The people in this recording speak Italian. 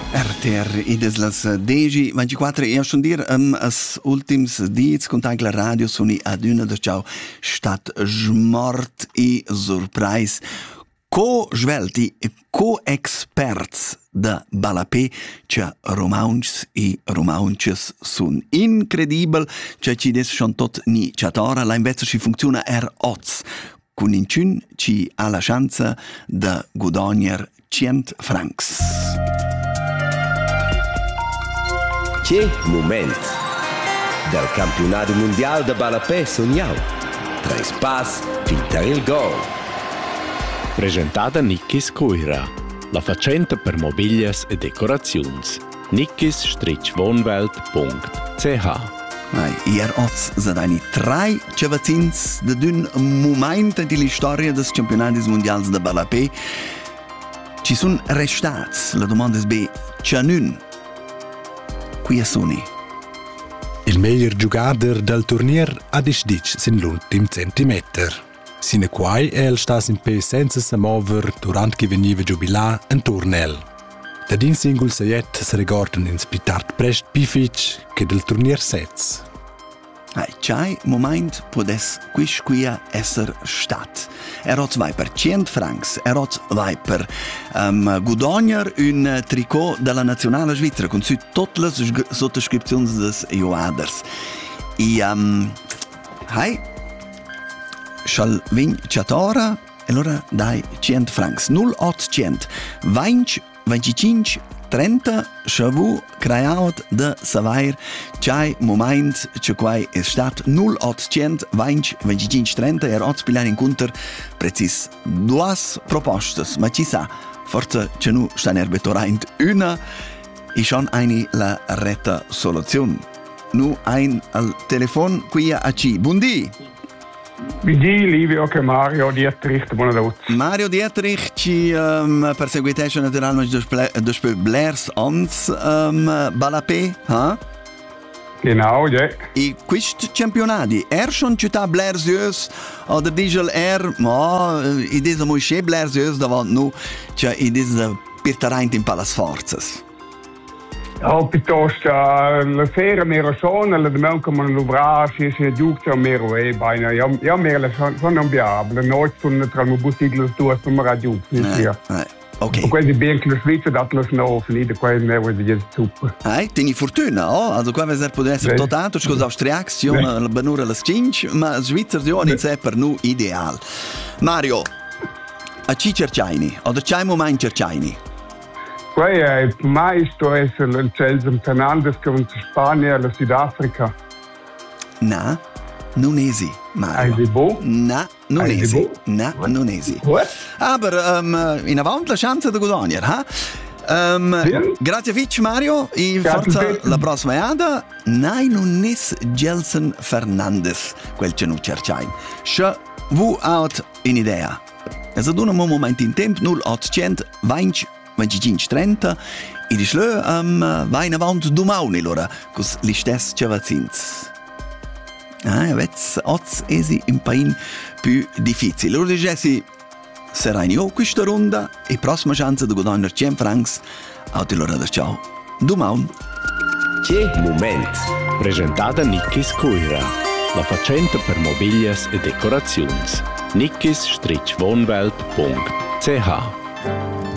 RTR ides las 10:24 e schon dir as ultims dies contact la radio suni ad una da ciao stat smort e surprise co-svelti e co-experts da Balapé che romauncs e romaunches sun incredibil che ci des schon tot ni chatora la invece ci funziona oz con incun ci ha la chance da gudonier 100 francs. Che moment del campionato mondiale da Balapé sognau. Tres pass, finta il gol. Presentata Nickis Coira, la facenta per mobilias e decorazions. nickis-wohnwelt.ch. Ier oz zadani 3 cevatins de d'un moment di storia des campionatis mondials da Balapé. Ci sun restats, la domanda es be, cianun. Qui suni. Il meglior giocatore del turnier ha disdic sin l'ultim centimeter. Sine quai el sta sin pe senza se mover durant che veniva giubilà en turnel. Da din singul seiet se regordan in spitart prest pific che del turnier sez. C'hai moment podes quisquia esser stat. Erot vai per 100 francs, erot vai per gudonier un tricot della nazionale svizzera con su tutte le sottoscrizioni des joaders. E shall vin chatora e allora dai 100 francs 0800 20 25 30 shavu creaut de savair chai moment che quai è stat 0800 20 25 30 e rots pilan in counter precis duas propostas ma ci sa forse che nu sta nerbetoraint una e schon eine la retta soluzione nu ein al telefon qui a ci buondì. Buondì, Livio che Mario Dietrich, buonanotte. Mario Dietrich ci perseguitesce naturalmente dos Blairs ans Balapé, ha? Genau, ja. E quist campionati, schon città Blairsius oder diesel ma i desa moi che Blairsius davant nu, cioè i desa pirtaraint in palas forzas. Piuttosto la sera mero son, la domenica come l'uvrasi, si giuccia mero baina. Ja mero sono ambiabile, noi sono tra il bus iglos due sono raggiunti. Ok. Quindi ben che la Svizzera dat lo snow, finite qua ne vuoi dire super. Tieni fortuna, oh? Also qua veser può essere totato, scusa austriacs, la benura la scinch, ma Svizzera io non è per nu ideal. Mario, a ci cercaini, o da c'hai moment cercaini? Il maestro è il Chelsea Fernandez che va in Spagna e Sudafrica. No, non esi, Mario. No, non esi. No, non esi. Aber in avanti la chance di guadagnare, ha? Grazie Fitch Mario e forza la prossima iada. Nein, non es Gelson Fernandez, quel che non cercai. Sche vu out in idea. Es ad un momento in tempo 0800 20 25 30 e di slö vai in avanti domani allora cos li stess cevazins. Vez oz esi un pain più difficile. Allora dicessi sarai io questa ronda e prossima chance di guadagnare 100 francs. Allora da ciao. Domani. Che moment. Presentata Nickis Coira, la facenta per mobilias e decorazions. nickis-wohnwelt.ch